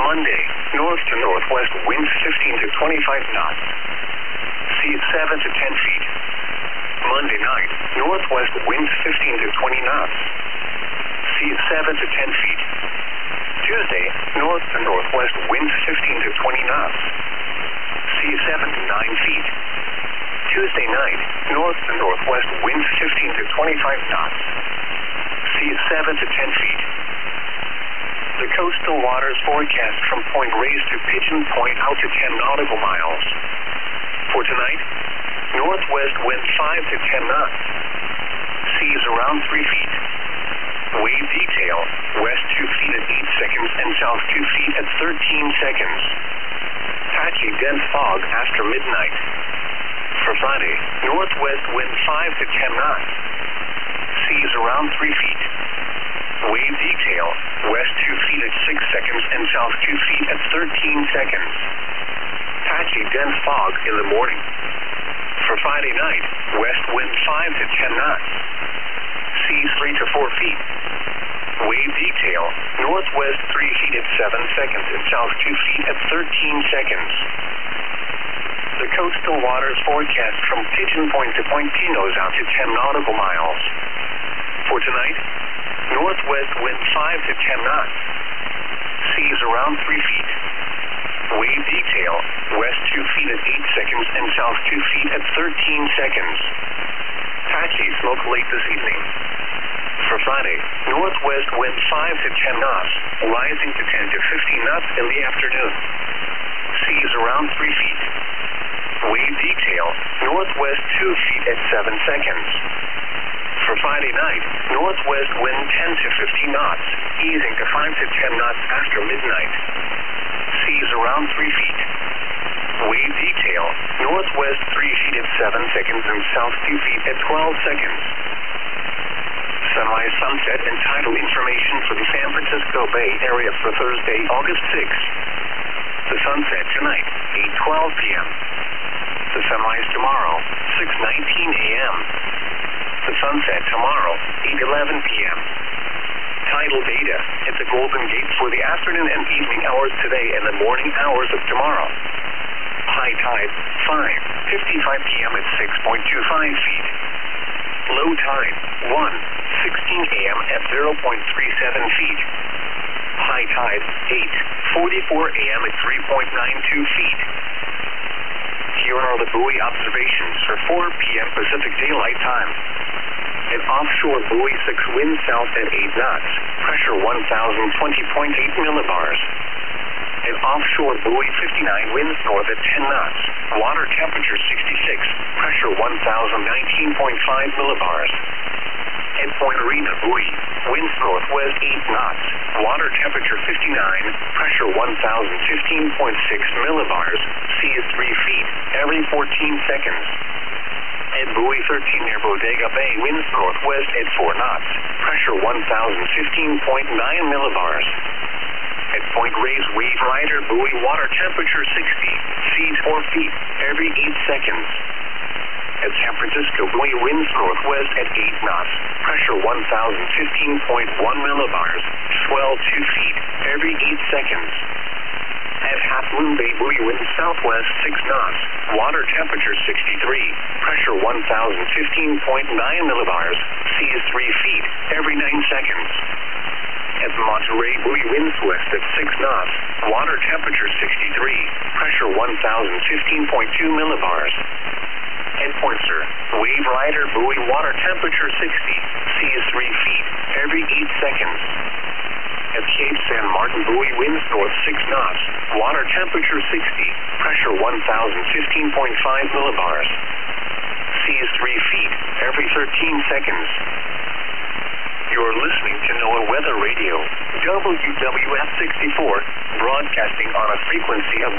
Monday, north to northwest winds 15 to 25 knots. Seas 7 to 10 feet. Monday night, northwest winds 15 to 20 knots. Seas 7 to 10 feet. Tuesday, north to northwest winds 15 to 20 knots. Seas 7 to 9 feet. Tuesday night, north to northwest winds 15 to 25 knots. Seas 7 to 10 feet. The coastal waters forecast from Point Reyes to Pigeon Point out to 10 nautical miles. For tonight, northwest wind 5 to 10 knots. Seas around 3 feet. Wave detail, west 2 feet at 8 seconds and south 2 feet at 13 seconds. Patchy dense fog after midnight. For Friday, northwest wind 5 to 10 knots. Seas around 3 feet. Wave detail, west 2 feet at 6 seconds and south 2 feet at 13 seconds. Patchy dense fog in the morning. For Friday night, west wind 5 to 10 knots. Seas 3 to 4 feet. Wave detail, northwest 3 feet at 7 seconds and south 2 feet at 13 seconds. The coastal waters forecast from Pigeon Point to Point Pinos out to 10 nautical miles. For tonight, northwest wind 5 to 10 knots. Seas around 3 feet. Wave detail, west 2 feet at 8 seconds and south 2 feet at 13 seconds. Patchy smoke late this evening. For Friday, northwest wind 5 to 10 knots, rising to 10 to 15 knots in the afternoon. Seas around 3 feet. Wave detail, northwest 2 feet at 7 seconds. For Friday night, northwest wind 10 to 15 knots, easing to 5 to 10 knots after midnight. Seas around 3 feet. Wave detail, northwest 3 feet at 7 seconds and south 2 feet at 12 seconds. Sunrise, sunset, and tidal information for the San Francisco Bay Area for Thursday, August 6th. The sunset tonight, 8:12 p.m. The sunrise tomorrow, 6:19 a.m. The sunset tomorrow, 8:11 p.m. Tidal data at the Golden Gate for the afternoon and evening hours today and the morning hours of tomorrow. High tide, 5:55 p.m. at 6.25 feet. Low tide, 1:16 a.m. at 0.37 feet. High tide, 8:44 a.m. at 3.92 feet. Here are the buoy observations for 4 p.m. Pacific Daylight Time. An offshore buoy 6 wind south at 8 knots, pressure 1020.8 millibars. An offshore buoy 59 winds north at 10 knots, water temperature 66, pressure 1019.5 millibars. At Point Arena buoy, winds northwest 8 knots, water temperature 59, pressure 1015.6 millibars, sea is 3 feet every 14 seconds. At buoy 13 near Bodega Bay, winds northwest at 4 knots, pressure 1015.9 millibars. At Point Reyes Wave Rider buoy, water temperature 60, seas 4 feet every 8 seconds. At San Francisco buoy, winds northwest at 8 knots, pressure 1015.1 millibars, swell 2 feet every 8 seconds. At Half Moon Bay buoy, winds southwest 6 knots, water temperature 63, pressure 1015.9 millibars, sea is 3 feet every 9 seconds. At Monterey buoy, winds west at 6 knots, water temperature 63, pressure 1015.2 millibars. At Point Sur, Wave Rider buoy, water temperature 60, sea is 3 feet every 8 seconds. At Cape San Martin buoy, winds north 6 knots, water temperature 60, pressure 1015.5 millibars. Sea is 3 feet every 13 seconds. You're listening to NOAA Weather Radio, WWF 64, broadcasting on a frequency of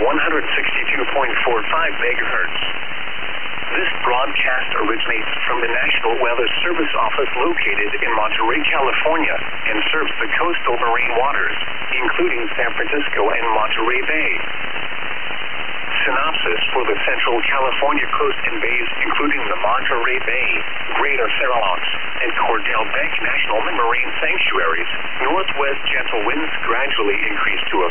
162.45 megahertz. This broadcast originates from the National Weather Service Office located in Monterey, California, and serves the coastal marine waters, including San Francisco and Monterey Bay. Synopsis for the Central California coast and bays, including the Monterey Bay, Greater Farallox, and Cordell Bank National Marine Sanctuaries. Northwest gentle winds gradually increase to a